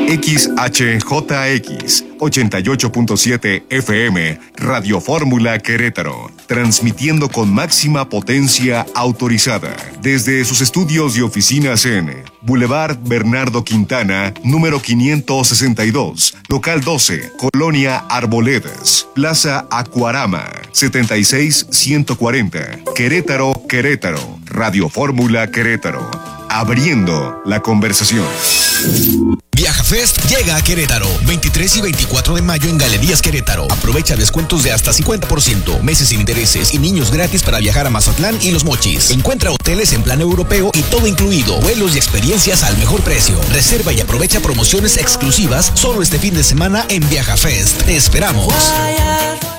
XHJX 88.7 FM, Radio Fórmula Querétaro, transmitiendo con máxima potencia autorizada desde sus estudios y oficinas en Boulevard Bernardo Quintana, número 562, local 12, Colonia Arboledas, Plaza Acuarama, 76140, Querétaro, Querétaro, Radio Fórmula Querétaro, abriendo la conversación. ViajaFest llega a Querétaro, 23 y 24 de mayo en Galerías Querétaro. Aprovecha descuentos de hasta 50%, meses sin intereses y niños gratis para viajar a Mazatlán y Los Mochis. Encuentra hoteles en plan europeo y todo incluido, vuelos y experiencias al mejor precio. Reserva y aprovecha promociones exclusivas solo este fin de semana en ViajaFest. Te esperamos.